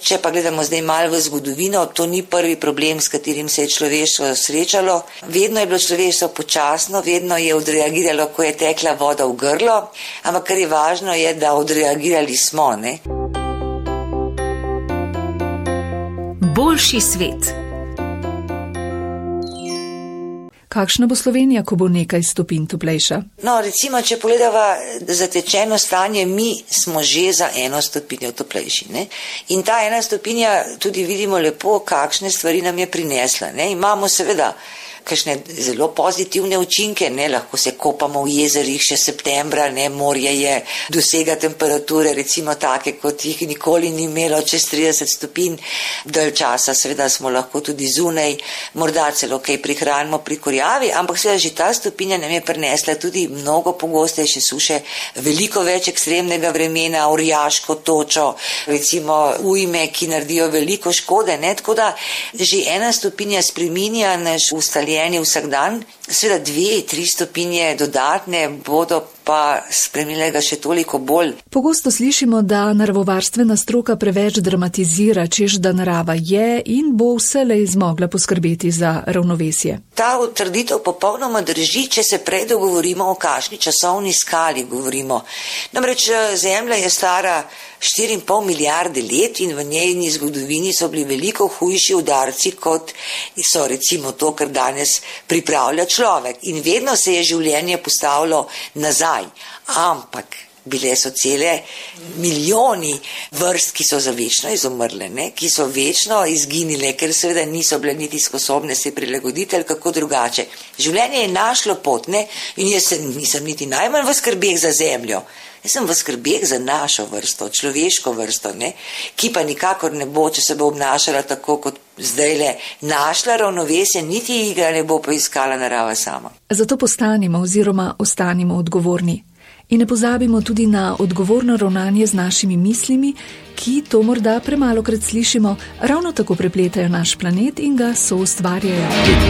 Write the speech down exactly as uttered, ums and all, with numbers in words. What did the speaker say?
če pa gledamo zdaj malo v zgodovino, to ni prvi problem, s katerim se je človeštvo srečalo. Vedno je bilo človeštvo počasno, vedno je odreagiralo, ko je tekla voda v grlo, ampak kar je važno je, da odreagirali smo, ne? Boljši svet. Kakšna bo Slovenija, ko bo nekaj stopinj toplejša? No, recimo, če pogledava zatečeno stanje, mi smo že za eno stopinjo toplejši, ne? In ta ena stopinja tudi vidimo lepo, kakšne stvari nam je prinesla, ne? Imamo seveda kakšne zelo pozitivne učinke, ne, lahko se kopamo v jezerih še septembra, ne, morje je dosega temperature, recimo take, kot jih nikoli ni imelo, čez trideset stopinj, dalj časa, seveda smo lahko tudi zunaj, morda celo kaj prihranimo pri kurjavi, ampak seveda že ta stopinja nam je prinesla tudi mnogo pogostejše suše, veliko več ekstremnega vremena, orjaško točo, recimo ujme, ki naredijo veliko škode, ne, tako da že ena stopinja spreminja naš ustaljen vsak dan, seveda dve, tri stopinje dodatne bodo pa spremenile ga še toliko bolj. Pogosto slišimo, da naravovarstvena stroka preveč dramatizira, češ da narava je in bo vselej zmogla poskrbeti za ravnovesje. Ta trditev popolnoma drži, če se prej dogovorimo o kakšni časovni skali govorimo. Namreč Zemlja je stara štiri in pol milijarde let in v njeni zgodovini so bili veliko hujši udarci, kot so recimo to, kar danes pripravlja človek. In vedno se je življenje postavilo nazaj, ampak bile so cele milijoni vrst, ki so za večno izumrle, ne? Ki so večno izginile, ker seveda niso bile niti sposobne se prilagoditi ali kako drugače. Življenje je našlo pot, ne? In jaz nisem niti najmanj v skrbeh za Zemljo. Jaz sem v skrbeh za našo vrsto, človeško vrsto, ne? Ki pa nikakor ne bo, če se bo obnašala tako, kot zdajle našla ravnovesje, niti igra ne bo poiskala narava sama. Zato postanimo oziroma ostanimo odgovorni. In ne pozabimo tudi na odgovorno ravnanje z našimi mislimi, ki, to morda premalokrat slišimo, ravno tako prepletajo naš planet in ga soustvarjajo.